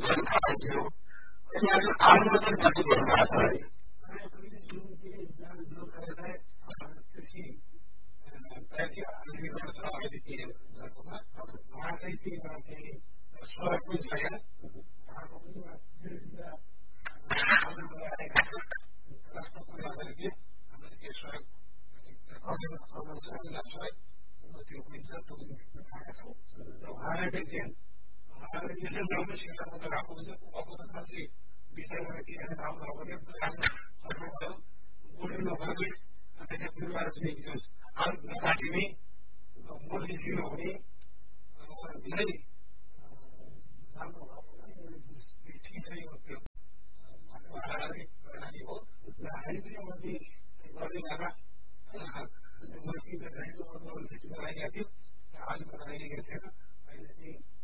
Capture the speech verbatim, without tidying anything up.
जन खान्थ्यो अनि आज आलुमा चाहिँ बसी गर्नु भएको छ है कृषि सहयोग पनि छैन त्यो पनि छ त्यो पनि देखाएका छौँ र उहाँलाई चाहिँ उहाँले यसो राम्रो शिक्षामा त राम्रो हुन्छ अब त खासै विषयमा किसान काम नगरे बोल्नु नगर्ने त्यसै बिरुवाहरू चाहिँ त्यो आलु नकाटिने मर्सी नहुने धेरै राम्रो ठिक छ यो त्यो उहाँलाई प्रणाली हो र हामी पनि मैले गर्दै जाँदा मर्सी लगाइएको थियो आलु लगाइएको थिएन अहिले चाहिँ